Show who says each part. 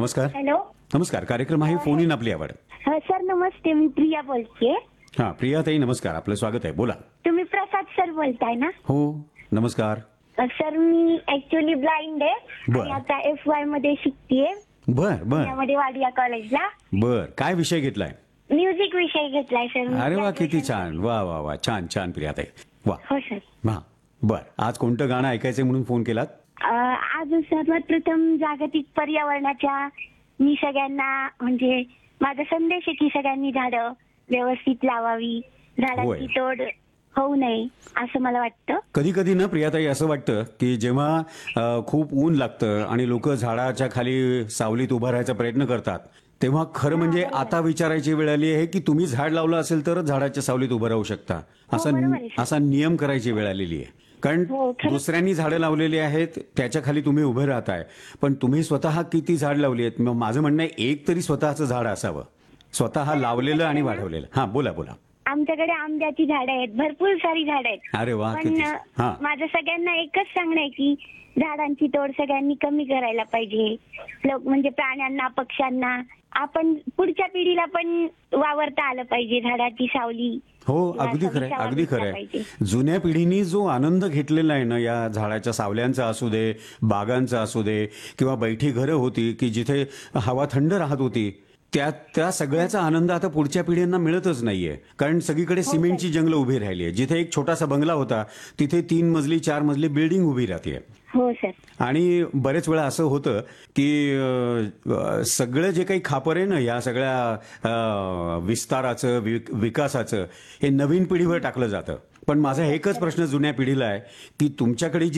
Speaker 1: नमस्कार.
Speaker 2: हॅलो.
Speaker 1: नमस्कार. कार्यक्रम आहे फोन इन आपली आवड.
Speaker 2: सर नमस्ते, मी प्रिया बोलतेय.
Speaker 1: हा, प्रिया ताई नमस्कार. आपलं स्वागत आहे. बोला.
Speaker 2: तुम्ही प्रसाद सर बोलताय ना?
Speaker 1: हो, नमस्कार.
Speaker 2: सर मी ऍक्च्युली ब्लाइंड आहे
Speaker 1: बर.
Speaker 2: आणि आता FY मध्ये शिकतेय
Speaker 1: बर बर
Speaker 2: पुण्यामध्ये वाडिया कॉलेजला.
Speaker 1: बर. काय विषय घेतलाय?
Speaker 2: म्युझिक विषय घेतलाय सर मी.
Speaker 1: अरे वा, किती छान. वा वा वा, छान छान प्रिया ताई. वा.
Speaker 2: हो सर.
Speaker 1: हा, बर. आज कोणतं गाणं ऐकायचंय म्हणून फोन केलात?
Speaker 2: आज सर्वात प्रथम जागतिक पर्यावरणाच्या मी सगळ्यांना म्हणजे माझा संदेश आहे की सगळ्यांनी झाडं व्यवस्थित लावावी, झाडांची
Speaker 1: होय.
Speaker 2: तोड होऊ नये असं मला वाटतं.
Speaker 1: कधी कधी ना प्रियाताई असं वाटतं की जेव्हा खूप ऊन लागतं आणि लोक झाडाच्या खाली सावलीत उभं राहायचा प्रयत्न करतात, तेव्हा खरं म्हणजे आता विचारायची वेळ आली आहे की तुम्ही झाड लावलं असेल तरच झाडाच्या सावलीत उभं राहू शकता.
Speaker 2: बरोबर आहे, सर.
Speaker 1: असा नियम करायची वेळ आलेली आहे. कारण
Speaker 2: हो, खरं.
Speaker 1: दुसऱ्यांनी झाडं लावलेली आहेत, त्याच्या खाली तुम्ही उभे राहताय, पण तुम्ही स्वतः किती झाड लावली आहेत? मग माझं म्हणणं आहे एक तरी स्वतःचं झाड असावं, स्वतः लावलेलं आणि वाढवलेलं. हा, बोला बोला.
Speaker 2: आमच्याकडे आंब्याची झाडं आहेत, भरपूर सारी झाडं आहेत.
Speaker 1: अरे वा,
Speaker 2: पण
Speaker 1: किती हा.
Speaker 2: माझं सगळ्यांना एकच सांगणं आहे की झाडांची तोड सगळ्यांनी कमी करायला पाहिजे. लोक म्हणजे प्राण्यांना, पक्ष्यांना, आपण पुढच्या पिढीला पण वावरता आलं पाहिजे. झाडाची सावली.
Speaker 1: हो, अगदी खरंय, अगदी खरंय. जुन्या पिढीने जो आनंद घेतलेला आहे ना या झाडाच्या सावल्यांचा असू दे, बागांचा असू दे, किंवा बैठी घरं होती की जिथे हवा थंड राहत होती, त्या सगळ्याचा आनंद आता पुढच्या पिढ्यांना मिळतच नाहीये. कारण सगळीकडे सिमेंटची जंगलं उभी राहिली आहे. जिथे एक छोटासा बंगला होता तिथे 3 मजली 4 मजली बिल्डिंग उभी राहते.
Speaker 2: हो सर.
Speaker 1: आणि बरेच वेळा असं होतं की सगळं जे काही खापर आहे ना या सगळ्या विस्ताराचं, विकासाचं, हे नवीन पिढीवर टाकलं जातं. पण माझा एकच प्रश्न जुन्या पिढीला आहे की तुमच्याकडे जी